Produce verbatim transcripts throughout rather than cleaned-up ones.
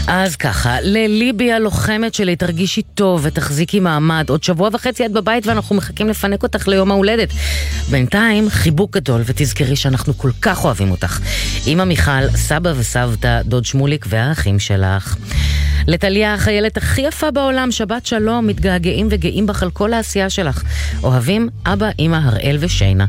אז ככה, לליבי הלוחמת שלי, תרגישי טוב ותחזיקי מעמד. עוד שבוע וחצי את בבית ואנחנו מחכים לפנק אותך ליום ההולדת. בינתיים, חיבוק גדול ותזכרי שאנחנו כל כך אוהבים אותך. אמא מיכל, סבא וסבתא, דוד שמוליק והאחים שלך. לטליה, החיילת הכי יפה בעולם, שבת שלום, מתגעגעים וגאים בך על כל העשייה שלך. אוהבים אבא, אמא, הראל ושינה.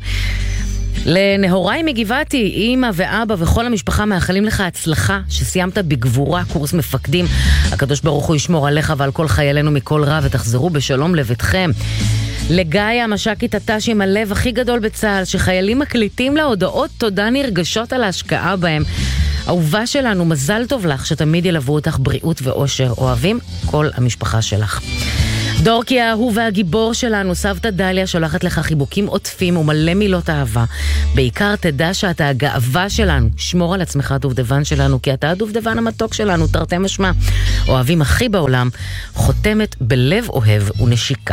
לנהוראי מגבעתי, אמא ואבא וכל המשפחה מאחלים לך הצלחה, שסיימת בגבורה קורס מפקדים. הקדוש ברוך הוא ישמור עליך ועל כל חיילינו מכל רע, ותחזרו בשלום לביתכם. לגיא המש"קית הת"ש עם הלב הכי גדול בצה"ל, שחיילים מקליטים לה הודעות תודה נרגשות על ההשקעה בהם. אהובה שלנו, מזל טוב לך, שתמיד ילוו אותך בריאות ואושר. אוהבים כל המשפחה שלך. דורקי האהוב והגיבור שלנו, סבתא דליה, שולחת לך חיבוקים עוטפים ומלא מילות אהבה. בעיקר תדע שאתה הגאווה שלנו. שמור על עצמך הדובדבן שלנו, כי אתה הדובדבן המתוק שלנו, תרתי משמע. אוהבים הכי בעולם, חותמת בלב אוהב ונשיקה.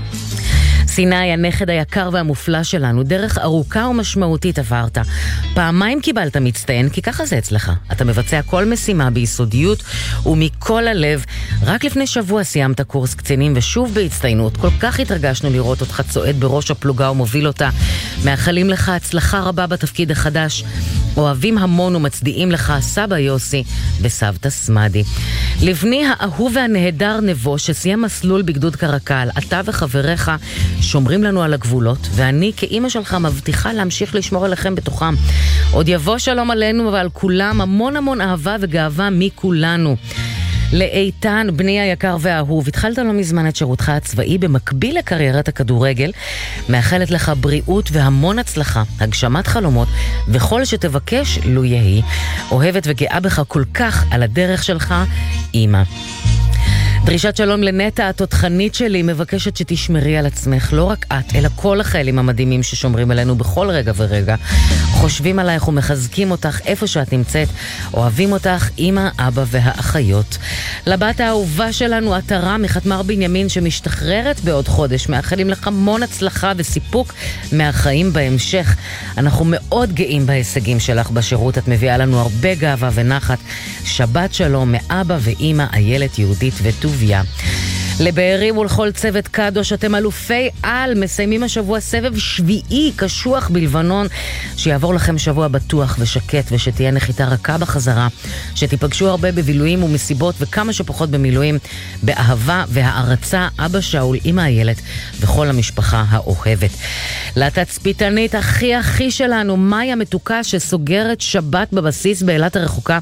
סיני, הנכד היקר והמופלא שלנו, דרך ארוכה ומשמעותית עברת. פעמיים קיבלת מצטיין, כי ככה זה אצלך. אתה מבצע כל משימה ביסודיות ומכל הלב. רק לפני שבוע סיימת קורס קצינים ושוב בהצטיינות. כל כך התרגשנו לראות אותך צועד בראש הפלוגה ומוביל אותה. מאחלים לך הצלחה רבה בתפקיד החדש. אוהבים המון ומצדיעים לך סבא יוסי וסבתא סמדי. לבני האהוב והנהדר נבו, שסיים מסלול בגדוד קרקל, אתה וחבריך שומרים לנו על הגבולות, ואני כאימא שלך מבטיחה להמשיך לשמור עליכם בתוכם. עוד יבוא שלום עלינו ועל כולם, המון המון אהבה וגאווה מכולנו. לאיתן, בני היקר והאהוב, התחלת לא מזמן את שירותך הצבאי במקביל לקריירת הכדורגל. מאחלת לך בריאות והמון הצלחה, הגשמת חלומות, וכל שתבקש לו יהי. אוהבת וגאה בך כל כך על הדרך שלך, אמא. דרישת שלום לנטה, התותחנית שלי, מבקשת שתשמרי על עצמך, לא רק את, אלא כל החיילים המדהימים ששומרים עלינו בכל רגע ורגע. חושבים עלייך ומחזקים אותך איפה שאת נמצאת. אוהבים אותך, אמא, אבא והאחיות. לבת האהובה שלנו, עטרה מחתמר בנימין, שמשתחררת בעוד חודש. מאחלים לך המון הצלחה וסיפוק מהחיים בהמשך. אנחנו מאוד גאים בהישגים שלך בשירות, את מביאה לנו הרבה גאווה ונחת. שבת שלום מאבא ואמא, איילת, יהודית וטוביה. לבארי ולכל צוות קדוש, אתם אלופי על, מסיימים השבוע סבב שביעי קשוח בלבנון. שיעבור לכם שבוע בטוח ושקט, ושתהיה נחיתה רכה בחזרה, שתיפגשו הרבה בבילויים ומסיבות וכמה שפחות במילואים, באהבה והערצה, אבא שאול, אמא איילת וכל המשפחה האוהבת. לתצפיתנית הכי הכי שלנו, מאיה מתוקה, שסוגרת שבת בבסיס באילת הרחוקה,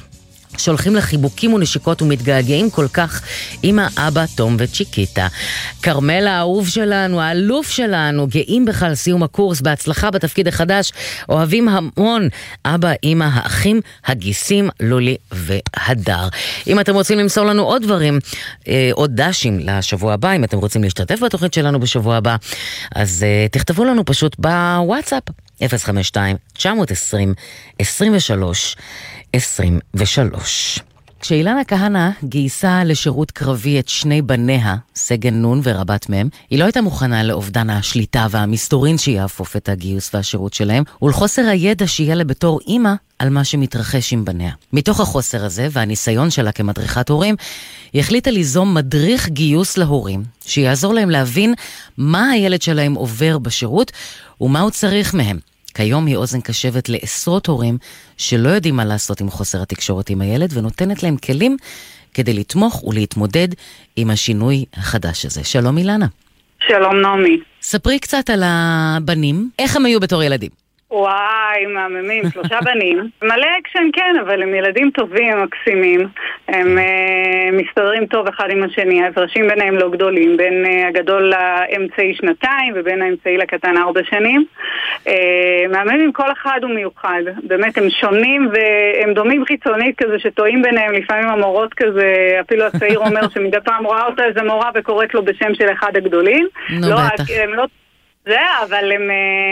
שולחים לחיבוקים ונשיקות ומתגעגעים כל כך, אמא, אבא, תום וצ'יקיטה. קרמל האהוב שלנו, האלוף שלנו, גאים בך על סיום הקורס, בהצלחה בתפקיד החדש, אוהבים המון, אבא, אמא, האחים, הגיסים, לולי והדר. אם אתם רוצים למסור לנו עוד דברים, אה, עוד דשים לשבוע הבא, אם אתם רוצים להשתתף בתוכנית שלנו בשבוע הבא, אז אה, תכתבו לנו פשוט בוואטסאפ, אפס חמש שתיים תשע עשרים עשרים ושלוש עשרים ושלוש. כשאילנה כהנא גייסה לשירות קרבי את שני בניה, סגן נון ורבת מם, היא לא הייתה מוכנה לאובדן השליטה והמסתורין שיאפוף את הגיוס והשירות שלהם, ולחוסר הידע שיהיה לה בתור אימא על מה שמתרחש עם בניה. מתוך החוסר הזה והניסיון שלה כמדריכת הורים, היא החליטה ליזום מדריך גיוס להורים, שיעזור להם להבין מה הילד שלהם עובר בשירות ומה הוא צריך מהם. כיום היא אוזן קשבת לעשרות הורים שלא יודעים מה לעשות עם חוסר התקשורת עם הילד, ונותנת להם כלים כדי לתמוך ולהתמודד עם השינוי החדש הזה. שלום אילנה. שלום נעמי. ספרי קצת על הבנים, איך הם היו בתור ילדים? וואי, מהממים, שלושה בנים. מלא אקשן כן, אבל הם ילדים טובים, מקסימים. הם uh, מסתדרים טוב אחד עם השני. ההפרשים ביניהם לא גדולים. בין uh, הגדול לאמצעי שנתיים, ובין האמצעי לקטן ארבע שנים. Uh, מהממים, כל אחד הוא מיוחד. באמת, הם שונים והם דומים חיצונית כזה שטועים ביניהם. לפעמים המורות כזה, אפילו הצעיר אומר שמדי פעם רואה אותה איזה מורה וקוראת לו בשם של אחד הגדולים. נו, לא, בטח. הם לא... זה, אבל הם,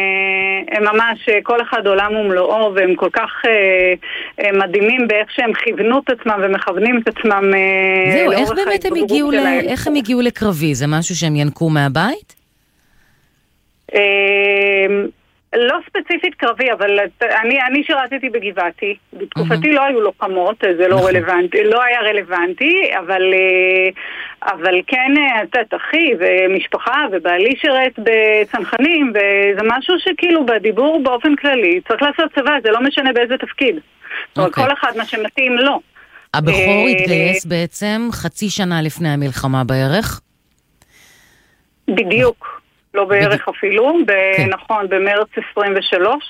הם ממש, כל אחד עולם ומלואו, והם כל כך הם מדהימים באיך שהם כיוונו את עצמם ומכוונים את עצמם. זהו, איך באמת הם הגיעו, ל... איך הם הגיעו לקרבי? זה משהו שהם ינקו מהבית? לא ספציפית קרבי, אבל אני, אני שירתתי בגבעתי. בתקופתי לא היו לוחמות, זה לא רלוונטי, לא היה רלוונטי, אבל, אבל כן, את אחי ומשפחה ובעלי שירת בצנחנים, וזה משהו שכאילו בדיבור באופן כללי, צריך לעשות צבא, זה לא משנה באיזה תפקיד. Okay. כל אחד מה שמתאים לא. הבכור התגייס בעצם חצי שנה לפני המלחמה בערך? בדיוק. לא בערך אפילו, נכון, במרץ עשרים ושלוש.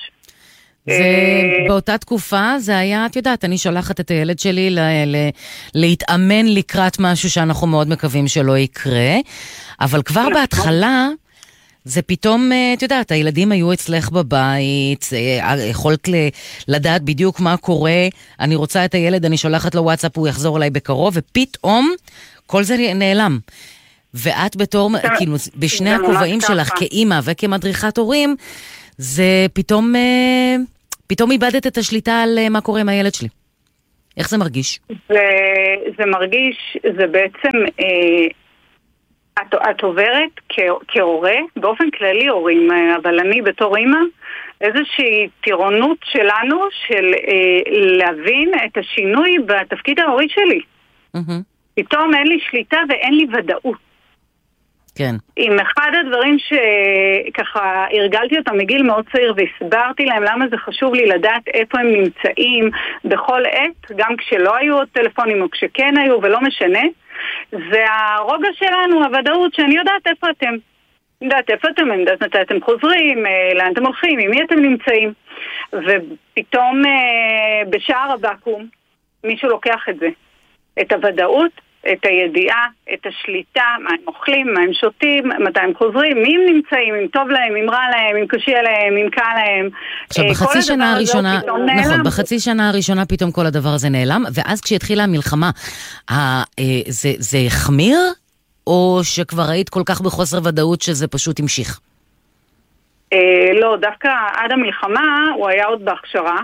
באותה תקופה זה היה, את יודעת, אני שולחת את הילד שלי להתאמן לקראת משהו שאנחנו מאוד מקווים שלא יקרה, אבל כבר בהתחלה זה פתאום, את יודעת, הילדים היו אצלך בבית, יכולת לדעת בדיוק מה קורה, אני רוצה את הילד, אני שולחת לו וואטסאפ, הוא יחזור אליי בקרוב, ופתאום כל זה נעלם. ואת בתור, כאילו, בשני הכובעים שלך כאימא וכמדריכת הורים, זה פתאום, פתאום איבדת את השליטה על מה קורה עם הילד שלי. איך זה מרגיש? זה, זה מרגיש, זה בעצם, אה, את, את עוברת כ, כהורה, באופן כללי הורים, אבל אני בתור אימא, איזושהי טירונות שלנו של אה, להבין את השינוי בתפקיד ההורי שלי. Mm-hmm. פתאום אין לי שליטה ואין לי ודאות. כן. עם אחד הדברים שככה הרגלתי אותם מגיל מאוד צעיר והסברתי להם למה זה חשוב לי לדעת איפה הם נמצאים בכל עת, גם כשלא היו עוד טלפונים או כשכן היו ולא משנה, זה הרוגע שלנו, הוודאות שאני יודעת איפה אתם. יודעת איפה אתם, יודעת מתי אתם חוזרים, לאן אתם הולכים, עם מי אתם נמצאים. ופתאום בשער הבקום מישהו לוקח את זה, את הוודאות, את הידיעה, את השליטה, מה הם אוכלים, מה הם שותים, מתי הם חוזרים, מי הם נמצאים, אם טוב להם, אם רע להם, אם קשה להם, אם קל להם. עכשיו, בחצי שנה הראשונה, נכון, בחצי שנה הראשונה פתאום כל הדבר הזה נעלם, ואז כשהתחילה המלחמה, זה החמיר, או שכבר היית כל כך בחוסר ודאות שזה פשוט המשיך? לא, דווקא עד המלחמה הוא היה עוד בהכשרה,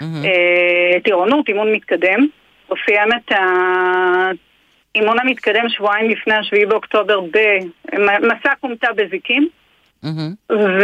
טירונות, אימון מתקדם, הוא סיים את ה... אימון המתקדם שבועיים לפני השביעי באוקטובר במסע קומטה בזיקים. Mm-hmm. ו...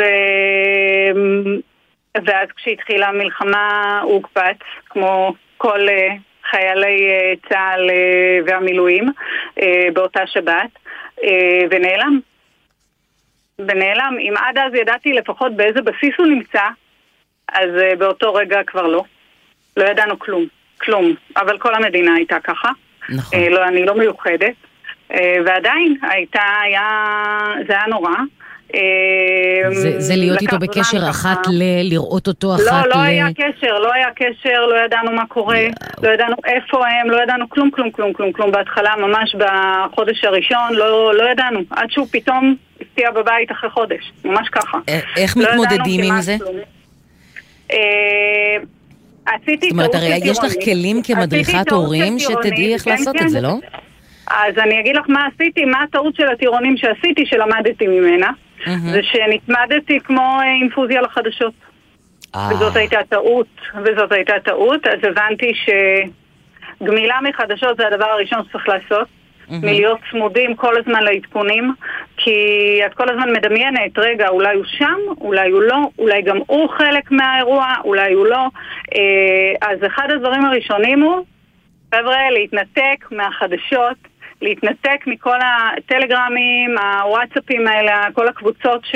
ואז כשהתחילה המלחמה הוא קפץ, כמו כל חיילי צה"ל והמילואים באותה שבת, ונעלם. ונעלם. אם עד אז ידעתי לפחות באיזה בסיס הוא נמצא, אז באותו רגע כבר לא. לא ידענו כלום. כלום. אבל כל המדינה הייתה ככה. נכון. לא, אני לא מיוחדת, ועדיין הייתה, היה, זה היה נורא. זה, זה להיות איתו בקשר אחת ל... לראות אותו אחת ל... לא, לא היה קשר, לא היה קשר, לא ידענו מה קורה, לא ידענו איפה הם, לא ידענו כלום, כלום, כלום, כלום, כלום. בהתחלה, ממש בחודש הראשון, לא, לא ידענו. עד שהוא פתאום הפתיע בבית אחרי חודש. ממש ככה. איך מתמודדים עם זה? עשיתי זאת אומרת, הרי יש לך כלים כמדריכת הורים שתדעי איך לעשות את זה, לא? אז אני אגיד לך מה עשיתי, מה הטעות של הטירונים שעשיתי, שלמדתי ממנה, זה שנתמדתי כמו אינפוזיה לחדשות. וזאת הייתה טעות, וזאת הייתה טעות, אז הבנתי שגמילה מחדשות זה הדבר הראשון שצריך לעשות, מלהיות צמודים כל הזמן לעדכונים, כי את כל הזמן מדמיינת, רגע, אולי הוא שם, אולי הוא לא, אולי גם הוא חלק מהאירוע, אולי הוא לא. אז אחד הדברים הראשונים הוא, חבר'ה, להתנתק מהחדשות, להתנתק מכל הטלגרמים, הוואטסאפים האלה, כל הקבוצות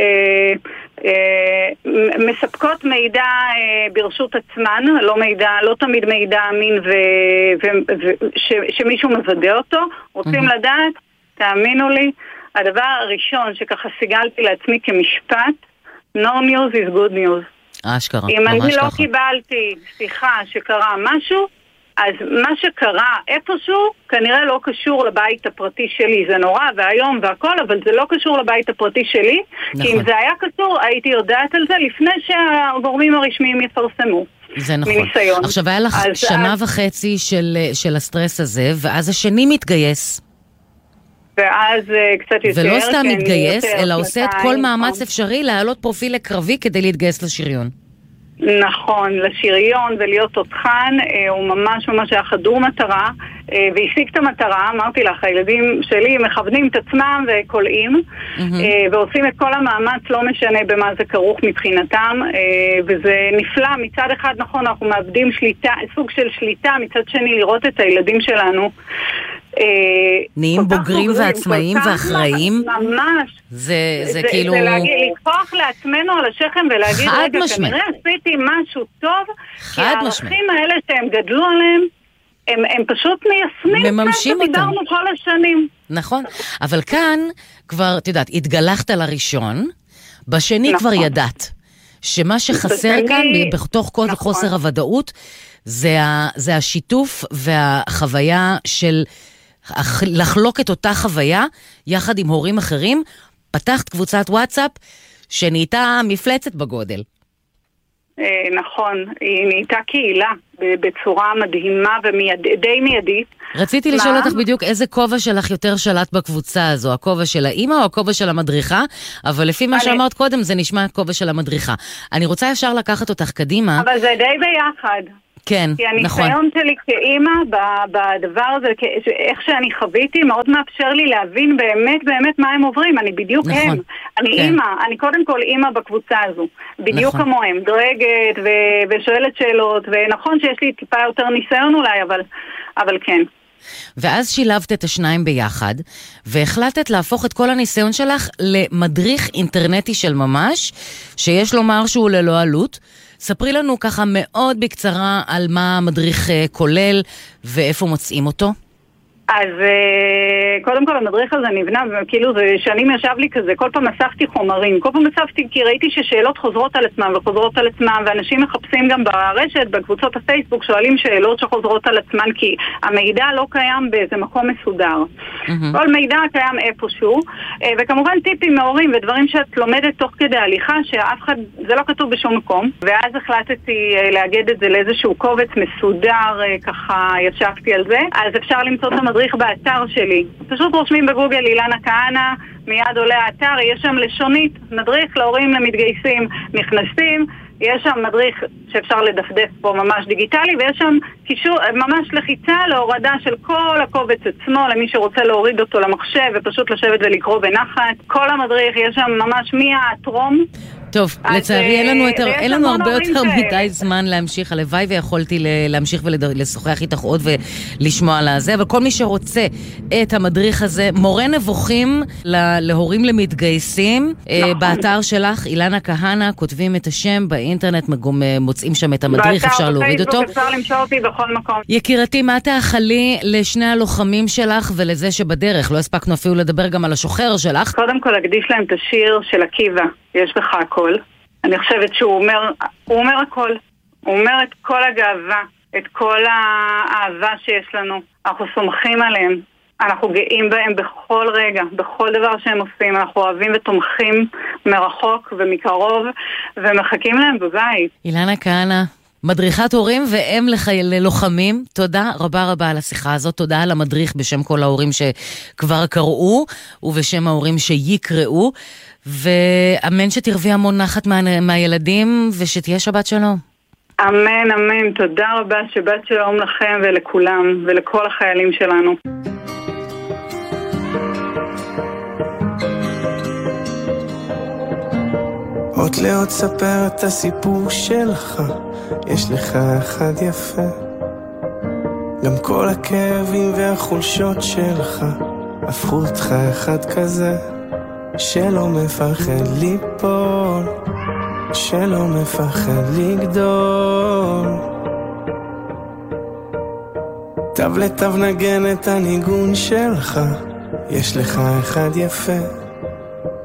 שמספקות מידע ברשות עצמן, לא מידע, לא תמיד מידע אמין ושמישהו מוודא אותו. רוצים לדעת, תאמינו לי, הדבר הראשון שככה סיגלתי לעצמי כמשפט, no news is good news. אשכרה, ממש ככה. אם אני לא קיבלתי שיחה שקרה משהו, אז מה שקרה איפשהו כנראה לא קשור לבית הפרטי שלי. זה נורא והיום והכל, אבל זה לא קשור לבית הפרטי שלי. נכון. כי אם זה היה קשור, הייתי יודעת על זה לפני שהגורמים הרשמיים יפרסמו. זה נכון. מניסיון. עכשיו היה לך אז, שנה אז... וחצי של, של הסטרס הזה, ואז השני מתגייס. ואז קצת יותר... ולא סתם מתגייס, אלא עושה את כל מאמץ אפשרי להעלות פרופיל לקרבי כדי להתגייס לשריון. נכון, לשריון ולהיות תותחן, הוא ממש ממש היה חדור מטרה, והשיג את המטרה. אמרתי לך, הילדים שלי מכוונים את עצמם וקולעים, mm-hmm. ועושים את כל המאמץ, לא משנה במה זה כרוך מבחינתם, וזה נפלא. מצד אחד, נכון, אנחנו מאבדים שליטה, סוג של שליטה, מצד שני לראות את הילדים שלנו נהיים בוגרים ועצמאיים ואחראים. ממש. זה כאילו... זה לקפוח לעצמנו על השכם ולהגיד, רגע, כנראה עשיתי משהו טוב, כי הערכים האלה שהם גדלו עליהם, הם פשוט מיישמים, מממשים אותם. דיברנו כל השנים. נכון, אבל כאן כבר, את יודעת, התגלחת לראשון, בשני כבר ידעת, שמה שחסר כאן, בתוך כל חוסר הוודאות, זה השיתוף והחוויה של לחלוק את אותה חוויה יחד עם הורים אחרים. פתחת קבוצת וואטסאפ שנהייתה מפלצת בגודל. נכון, היא נהייתה קהילה בצורה מדהימה ודי מיידית. רציתי לשאול אותך בדיוק איזה כובע שלך יותר שלט בקבוצה הזו, הכובע של האמא או הכובע של המדריכה, אבל לפי מה שאמרת קודם זה נשמע הכובע של המדריכה. אני רוצה ישר לקחת אותך קדימה. אבל זה די ביחד. כן, כי נכון. כי הניסיון שלי כאימא בדבר הזה, איך שאני חוויתי, מאוד מאפשר לי להבין באמת באמת מה הם עוברים. אני בדיוק נכון, הם. אני כן. אימא, אני קודם כל אימא בקבוצה הזו. בדיוק נכון. כמוהם, דואגת ו- ושואלת שאלות, ונכון שיש לי טיפה יותר ניסיון אולי, אבל, אבל כן. ואז שילבת את השניים ביחד, והחלטת להפוך את כל הניסיון שלך למדריך אינטרנטי של ממש, שיש לומר שהוא ללא עלות. ספרי לנו ככה מאוד בקצרה על מה המדריך כולל ואיפה מוצאים אותו. אז קודם כל המדריך הזה נבנה, כאילו זה שנים ישב לי כזה, כל פעם אספתי חומרים, כל פעם אספתי כי ראיתי ששאלות חוזרות על עצמם וחוזרות על עצמם, ואנשים מחפשים גם ברשת, בקבוצות הפייסבוק, שואלים שאלות שחוזרות על עצמם, כי המידע לא קיים באיזה מקום מסודר. Mm-hmm. כל מידע קיים איפשהו, וכמובן טיפים מהורים ודברים שאת לומדת תוך כדי הליכה, שאף אחד, זה לא כתוב בשום מקום, ואז החלטתי לאגד את זה לאיזשהו קובץ מסודר, ככה ישבתי על זה, אז אפשר למצוא את המדריך באתר שלי. פשוט רושמים בגוגל אילנה כהנא, מיד עולה האתר, יש שם לשונית, מדריך להורים למתגייסים, נכנסים, יש שם מדריך שאפשר לדפדף פה ממש דיגיטלי, ויש שם קישור, ממש לחיצה להורדה של כל הקובץ עצמו, למי שרוצה להוריד אותו למחשב ופשוט לשבת ולקרוא בנחת. כל המדריך יש שם ממש מהטרום. טוב, לצערי אין לנו, יותר, אין לנו הרבה יותר מדי זמן להמשיך, הלוואי ויכולתי להמשיך ולשוחח איתך עוד ולשמוע על זה, אבל כל מי שרוצה את המדריך הזה, מורה נבוכים להורים למתגייסים, נכון. באתר שלך, אילנה כהנא, כותבים את השם באינטרנט, מוצאים שם את המדריך, אפשר להוריד אותו. אפשר למצוא אותי בכל מקום. יקירתי, מה תאחלי לשני הלוחמים שלך ולזה שבדרך? לא הספקנו אפילו לדבר גם על השוחר שלך. קודם כל, אקדיש להם את השיר של עקיבא. יש לך הכל. אני חושבת שהוא אומר, הוא אומר הכל. הוא אומר את כל הגאווה, את כל האהבה שיש לנו. אנחנו סומכים עליהם. אנחנו גאים בהם בכל רגע, בכל דבר שהם עושים. אנחנו אוהבים ותומכים מרחוק ומקרוב, ומחכים להם בבית. אילנה כהנא, מדריכת הורים ואם ללוחמים, תודה רבה רבה על השיחה הזאת, תודה על המדריך בשם כל ההורים שכבר קראו, ובשם ההורים שיקראו, ואמן שתרווי המון נחת מה, מהילדים, ושתהיה שבת שלום. אמן, אמן, תודה רבה, שבת שלום לכם ולכולם, ולכל החיילים שלנו. עוד לעוד ספר את הסיפור שלך, יש לך אחד יפה, גם כל הכאבים והחולשות שלך הפכו אותך אחד כזה, שלא מפחד ליפול, שלא מפחד לגדול. תו לתו נגן את הניגון שלך, יש לך אחד יפה,